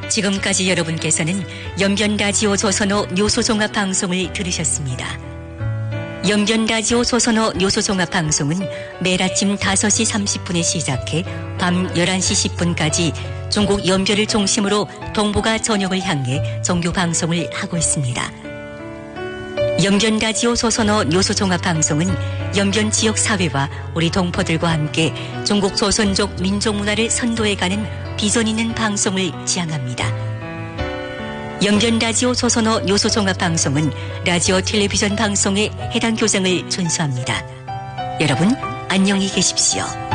지금까지 여러분께서는 연변라디오 조선어 뉴스종합방송을 들으셨습니다. 연변라디오 조선어 뉴스종합방송은 매일 아침 5시 30분에 시작해 밤 11시 10분까지 중국 연변을 중심으로 동북아 전역을 향해 정규 방송을 하고 있습니다. 연변라디오 조선어 뉴스종합방송은 연변 지역 사회와 우리 동포들과 함께 중국 조선족 민족문화를 선도해가는 비전 있는 방송을 지향합니다. 연변라디오 조선어 뉴스종합방송은 라디오 텔레비전 방송의 해당 규정을 준수합니다. 여러분 안녕히 계십시오.